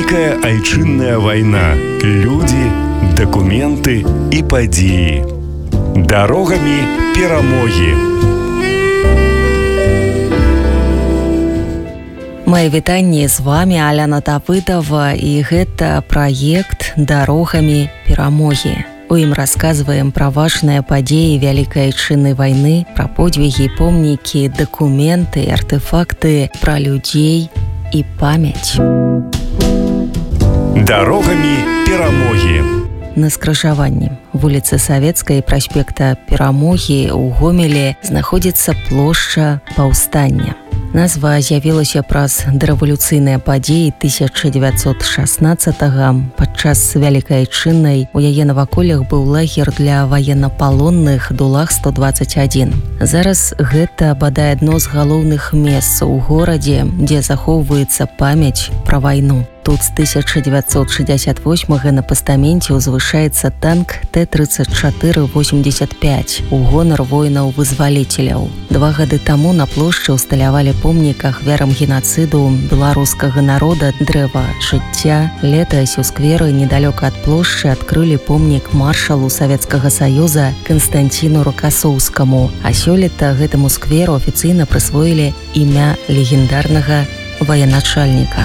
Вялікая айчынная вайна. Людзі, дакументы і падзеі. Дарогамі перамогі. Мае вітанні, з вами Аляна Давыдова, і гэта праект «Дарогамі перамогі». У ім расказваем пра важныя падзеі Вялікай айчыннай вайны, пра подвігі, помнікі, дакументы, артэфакты, пра людзей і памяць. Дарогамі перамогі. На скрыжаванні вуліцы Савецкай і праспекта Перамогі ў Гомелі знаходзіцца плошча Паўстання. Назва з'явілася праз дарэвалюцыйныя падзеі 1916-га. Падчас Вялікай айчыннай у яе наваколлях быў лагер для ваеннапалонных Дулах 121. Зараз гэта бадай адно з галоўных месц у горадзе, дзе захоўваецца памяць пра вайну. Тут з 1968-га на пастаменце ўзвышаецца танк Т-34-85 у гонар воінаў-вызваліцеляў. 2 гады таму на плошчы ўсталявалі помнік ахвярам генацыду беларускага народа дрэва жыцця. Летась у скверы недалёка ад плошчы адкрылі помнік маршалу Савецкага Саюза Канстанціну Рокасоўскаму, а сёлета гэтаму скверу афіцыйна прысвоілі імя легендарнага ваеначальніка.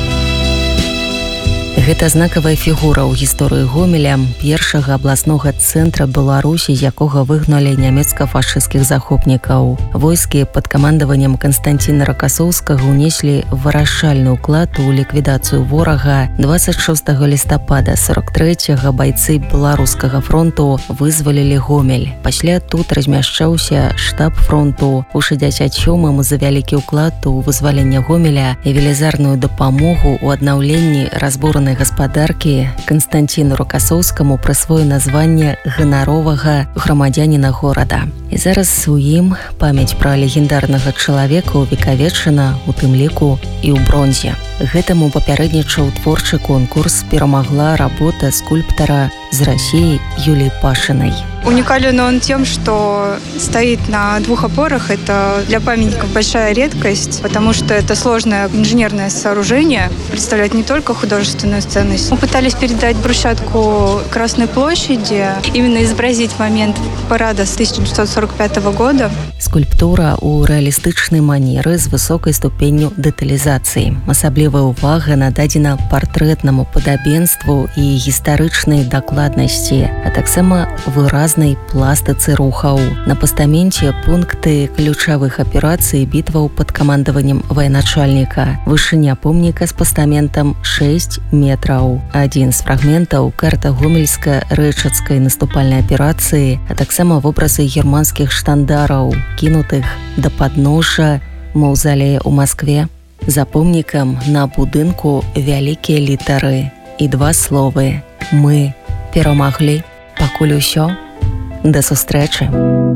Гэта знакавая фігура ў гісторыі Гомеля, першага абласнога цэнтра Беларусі, з якога выгналі нямецка-фашысцкіх захопнікаў. Войскі пад камандаваннем Канстанціна Рокасоўскага ўнеслі вырашальны ўклад у ліквідацыю ворага. 26 лістапада 43-го байцы Беларускага фронту вызвалілі Гомель. Пасля тут размяшчаўся штаб фронту. У 67-м за вялікі ўклад у вызваленне Гомеля і велізарную дапамогу ў аднаўленні разбуранай гаспадаркі Канстанціну Рокасоўскаму прысвоена званне ганаровага грамадзяніна горада. І зараз у ім памяць пра легендарнага чалавека увекавечана, у тым ліку і ў бронзе. Гэтаму папярэднічаў творчы конкурс, перамагла работа скульптара з России Юлии Пашиной. Уникален он тем, что стоит на 2 опорах. Это для памятников большая редкость, потому что это сложное инженерное сооружение, представляет не только художественную ценность. Мы пытались передать брусчатку Красной площади, именно изобразить момент парада с 1945 года. Скульптура у рэалістычнай манеры з высокай ступенню дэталізацыі. Асаблівая ўвага нададзена партрэтнаму падабенству і гістарычнай дакладнасці, а таксама выразнай пластыцы рухаў. На пастаменце пункты ключавых аперацый і бітваў пад камандаваннем ваеначальніка. Вышыня помніка з пастаментам 6 метраў. Адзін з фрагментаў карта гомельска-рэчацкай наступальнай аперацыі, а таксама вобразы германскіх штандараў, кінутых да падножжа маўзалея ў Маскве. За помнікам на будынку вялікія літары і 2 словы «Мы перамаглі». Пакуль усё. Да сустрэчы.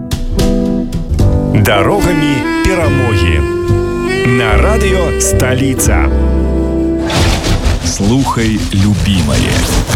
Дарогамі перамогі. На радыё «Сталіца». Слухай, любімае.